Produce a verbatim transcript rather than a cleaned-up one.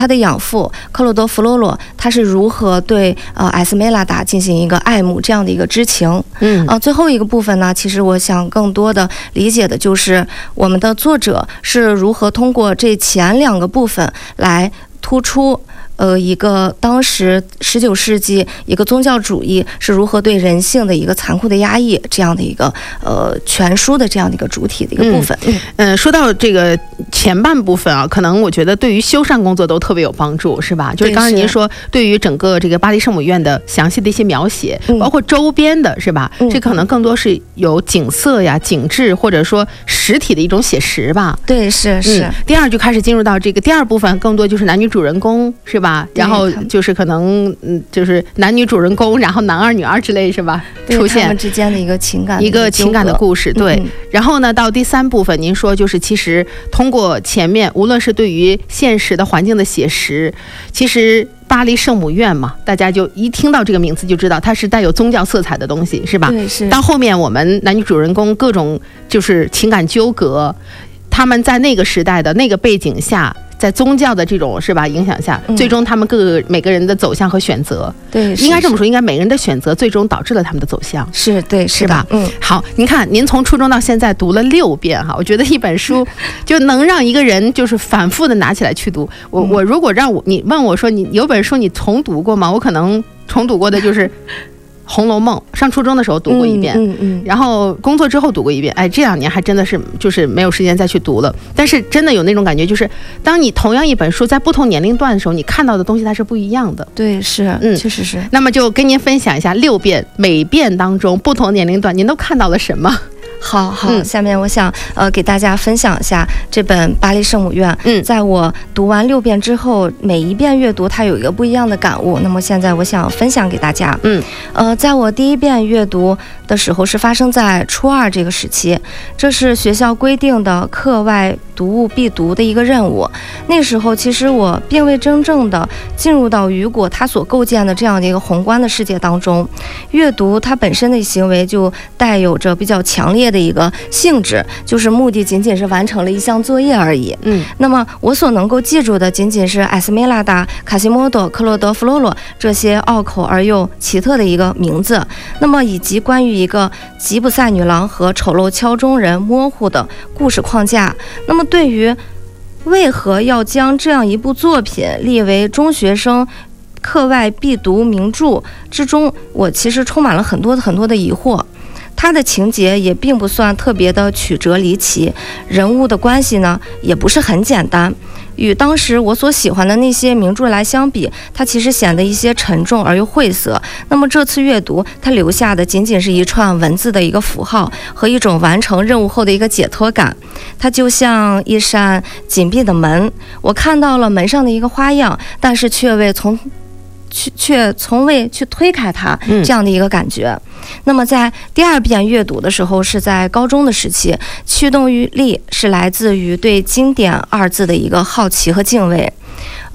他的养父克洛多·弗洛洛，他是如何对呃艾斯梅拉达进行一个爱慕这样的一个知情。嗯，呃，最后一个部分呢，其实我想更多的理解的就是我们的作者是如何通过这前两个部分来突出。呃，一个当时十九世纪一个宗教主义是如何对人性的一个残酷的压抑，这样的一个呃全书的这样的一个主体的一个部分。 嗯，呃、说到这个前半部分啊，可能我觉得对于修缮工作都特别有帮助，是吧？就是刚才您说对于整个这个巴黎圣母院的详细的一些描写，嗯、包括周边的，是吧？嗯、这可能更多是有景色呀、景致，或者说实体的一种写实吧。 对，是是、嗯。 第二就开始进入到这个第二部分，更多就是男女主人公，是吧？然后就是可能嗯，就是男女主人公，然后男二女二之类，是吧？出现他们之间的一个情感， 一个情感的故事。对。嗯、然后呢，到第三部分，您说就是其实通过前面，无论是对于现实的环境的写实，其实巴黎圣母院嘛，大家就一听到这个名字就知道它是带有宗教色彩的东西，是吧？ 对，是。 到后面我们男女主人公各种就是情感纠葛，他们在那个时代的那个背景下。在宗教的这种是吧影响下，嗯、最终他们各个每个人的走向和选择， 对， 应该这么说，应该每个人的选择最终导致了他们的走向， 是对， 是吧？ 嗯， 好，您看，您从初中到现在读了六遍哈，我觉得一本书就能让一个人就是反复的拿起来去读。我我如果让我你问我说你有本书你重读过吗？我可能重读过的就是。《红楼梦》上初中的时候读过一遍，嗯嗯嗯、然后工作之后读过一遍，哎，这两年还真的是就是没有时间再去读了。但是真的有那种感觉，就是当你同样一本书在不同年龄段的时候，你看到的东西它是不一样的。 对，是，嗯，确实是。 那么就跟您分享一下六遍，每遍当中不同年龄段您都看到了什么？ 好好、嗯，下面我想呃给大家分享一下这本《巴黎圣母院》。嗯，在我读完六遍之后，每一遍阅读它有一个不一样的感悟。那么现在我想分享给大家。嗯，呃，在我第一遍阅读的时候是发生在初二这个时期，这是学校规定的课外读物必读的一个任务。那时候其实我并未真正的进入到雨果他所构建的这样的一个宏观的世界当中，阅读它本身的行为就带有着比较强烈的一个性质，就是目的仅仅是完成了一项作业而已。嗯，那么我所能够记住的仅仅是艾斯梅拉达、卡西莫多、克洛德·弗洛洛这些拗口而又奇特的一个名字，那么以及关于一个吉普赛女郎和丑陋敲钟人模糊的故事框架。那么对于为何要将这样一部作品列为中学生课外必读名著之中，我其实充满了很多很多的疑惑。它的情节也并不算特别的曲折离奇，人物的关系呢也不是很简单，与当时我所喜欢的那些名著来相比，它其实显得一些沉重而又晦涩。那么这次阅读，它留下的仅仅是一串文字的一个符号和一种完成任务后的一个解脱感，它就像一扇紧闭的门，我看到了门上的一个花样，但是却未从去却从未去推开它，这样的一个感觉。嗯、那么在第二遍阅读的时候，是在高中的时期，驱动力是来自于对经典二字的一个好奇和敬畏。